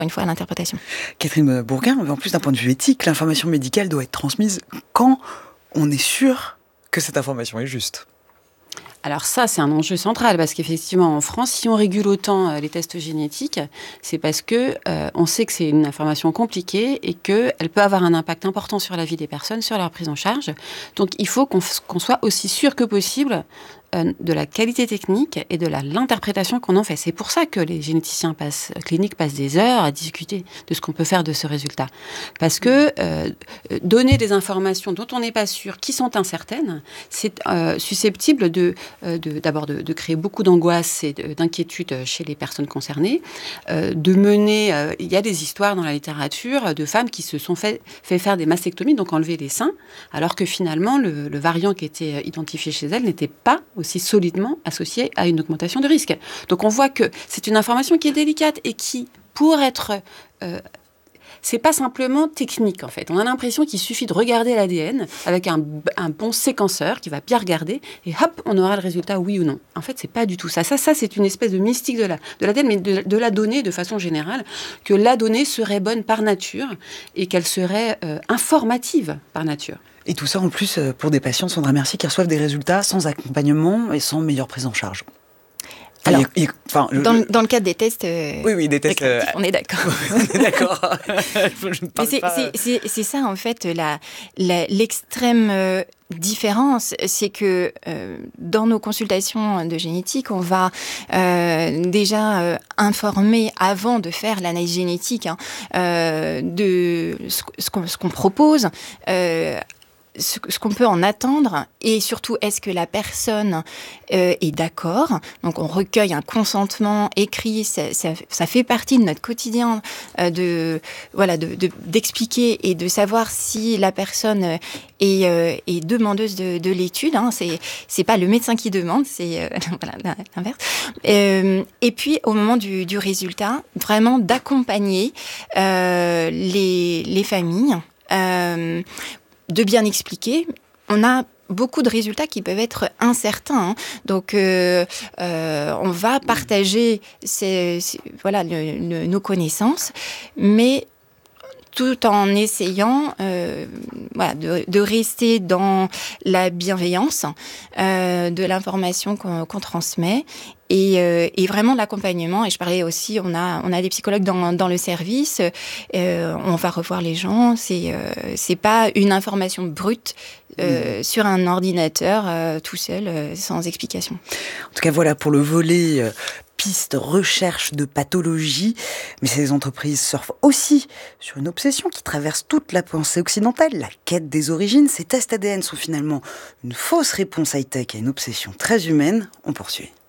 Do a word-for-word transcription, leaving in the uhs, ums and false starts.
une fois, à l'interprétation. Catherine Bourgain, en plus d'un point de vue éthique, l'information médicale doit être transmise quand on est sûr que cette information est juste. Alors ça, c'est un enjeu central, parce qu'effectivement, en France, si on régule autant euh, les tests génétiques, c'est parce que euh, on sait que c'est une information compliquée et qu'elle peut avoir un impact important sur la vie des personnes, sur leur prise en charge. Donc il faut qu'on, qu'on soit aussi sûr que possible euh, de la qualité technique et de la, l'interprétation qu'on en fait. C'est pour ça que les généticiens passent, cliniques passent des heures à discuter de ce qu'on peut faire de ce résultat. Parce que euh, donner des informations dont on n'est pas sûr, qui sont incertaines, c'est euh, susceptible de, euh, de, d'abord de, de créer beaucoup d'angoisse et de, d'inquiétude chez les personnes concernées, euh, de mener... Euh, il y a des histoires dans la littérature de femmes qui se sont fait, fait faire des mastectomies, donc enlever les seins, alors que finalement, le, le variant qui était identifié chez elles n'était pas aussi solidement associé à une augmentation de risque. Donc on voit que c'est une information qui est délicate et qui, pour être... Euh, c'est pas simplement technique, en fait. On a l'impression qu'il suffit de regarder l'A D N avec un, un bon séquenceur qui va bien regarder et hop, on aura le résultat oui ou non. En fait, c'est pas du tout ça. Ça, ça c'est une espèce de mystique de la, de l'A D N, mais de, de la donnée de façon générale, que la donnée serait bonne par nature et qu'elle serait euh, informative par nature. Et tout ça, en plus, pour des patients, Sandra Mercier, qui reçoivent des résultats sans accompagnement et sans meilleure prise en charge. Enfin, Alors, il, il, enfin, je, dans, dans le cadre des tests, euh, oui, oui, des tests, euh, on est d'accord. on est d'accord. je ne parle c'est, pas... c'est, c'est, c'est ça, en fait, la, la, l'extrême euh, différence, c'est que euh, dans nos consultations de génétique, on va euh, déjà euh, informer, avant de faire l'analyse génétique, hein, euh, de ce, ce, qu'on, ce qu'on propose, euh, Ce, ce qu'on peut en attendre, et surtout, est-ce que la personne euh, est d'accord? Donc, on recueille un consentement écrit, ça, ça, ça fait partie de notre quotidien euh, de, voilà, de, de, d'expliquer et de savoir si la personne est, euh, est demandeuse de, de l'étude. Hein. C'est, c'est pas le médecin qui demande, c'est euh, voilà, l'inverse. Euh, et puis, au moment du, du résultat, vraiment d'accompagner euh, les, les familles, euh, de bien expliquer. On a beaucoup de résultats qui peuvent être incertains. Hein. Donc, euh, euh, on va partager ces, ces, voilà, le, le, nos connaissances, mais tout en essayant euh, voilà, de, de rester dans la bienveillance euh, de l'information qu'on, qu'on transmet et, euh, et vraiment de l'accompagnement. Et je parlais aussi, on a, on a des psychologues dans, dans le service, euh, on va revoir les gens, c'est, euh, c'est pas une information brute euh, mmh. sur un ordinateur euh, tout seul, euh, sans explication. En tout cas, voilà pour le volet... Euh... pistes, recherche de pathologie, mais ces entreprises surfent aussi sur une obsession qui traverse toute la pensée occidentale, la quête des origines. Ces tests A D N sont finalement une fausse réponse high-tech à une obsession très humaine. On poursuit.